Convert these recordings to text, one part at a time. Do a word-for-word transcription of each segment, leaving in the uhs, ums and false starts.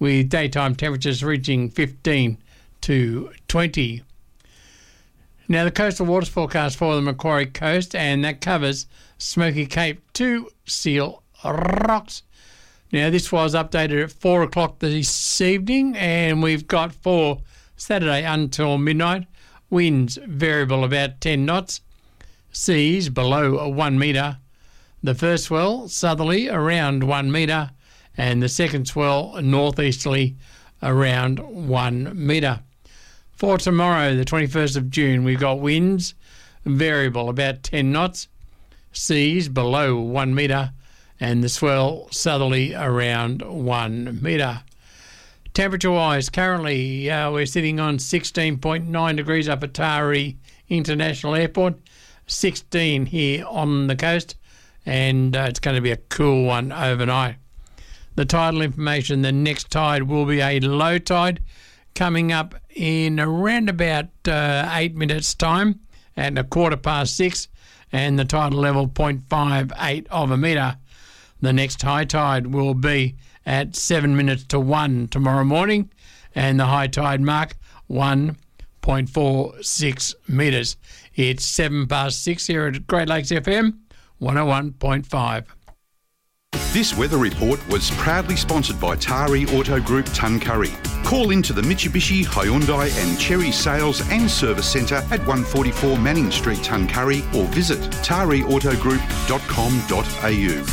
with daytime temperatures reaching fifteen to twenty. Now, the coastal waters forecast for the Macquarie Coast, and that covers Smoky Cape to Seal Rocks. Now, this was updated at four o'clock this evening, and we've got for Saturday until midnight, winds variable about ten knots, seas below one metre, the first swell southerly around one metre, and the second swell northeasterly around one metre. For tomorrow, the twenty-first of June, we've got winds variable about ten knots, seas below one metre, and the swell southerly around one metre. Temperature-wise, currently uh, we're sitting on sixteen point nine degrees up at Taree International Airport, sixteen here on the coast, and uh, it's going to be a cool one overnight. The tidal information, the next tide will be a low tide coming up in around about uh, eight minutes' time at a quarter past six, and the tidal level zero point five eight of a metre. The next high tide will be at seven minutes to one tomorrow morning, and the high tide mark one point four six metres. It's seven past six here at Great Lakes F M one oh one point five. This weather report was proudly sponsored by Taree Auto Group Tuncurry. Call into the Mitsubishi, Hyundai and Chery Sales and Service Centre at one forty-four Manning Street, Tuncurry, or visit taree auto group dot com dot a u.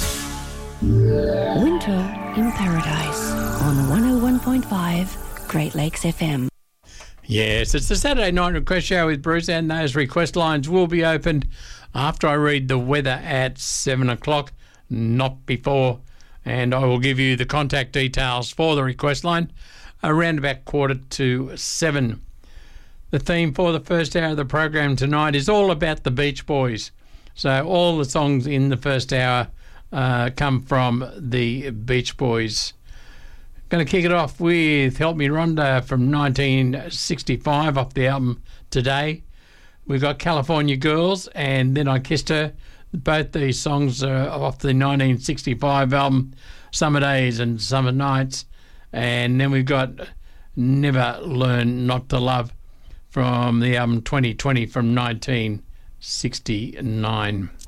Winter in Paradise on one oh one point five Great Lakes F M. Yes, it's the Saturday night request show with Bruce, and those request lines will be opened after I read the weather at seven o'clock, not before. And I will give you the contact details for the request line around about quarter to seven. The theme for the first hour of the program tonight is all about the Beach Boys. So all the songs in the first hour uh, come from the Beach Boys. Going to kick it off with Help Me Rhonda from nineteen sixty-five off the album Today. We've got California Girls and Then I Kissed Her. Both these songs are off the nineteen sixty-five album Summer Days and Summer Nights. And then we've got Never Learn Not to Love from the album twenty twenty from nineteen sixty-nine.